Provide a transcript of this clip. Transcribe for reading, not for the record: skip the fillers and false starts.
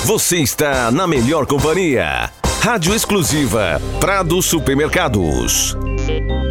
Você está na melhor companhia. Rádio exclusiva Prado Supermercados.